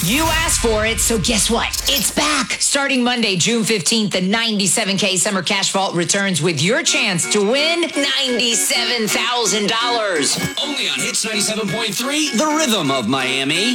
You asked for it, so guess what? It's back. Starting Monday, June 15th, the 97K Summer Cash Vault returns with your chance to win $97,000. Only on Hits 97.3, the rhythm of Miami.